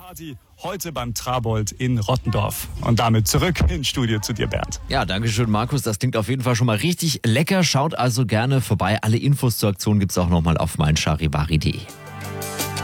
Party heute beim Trabold in Rottendorf. Und damit zurück ins Studio zu dir, Bernd. Ja, danke schön, Markus. Das klingt auf jeden Fall schon mal richtig lecker. Schaut also gerne vorbei. Alle Infos zur Aktion gibt's auch nochmal auf meincharivari.de.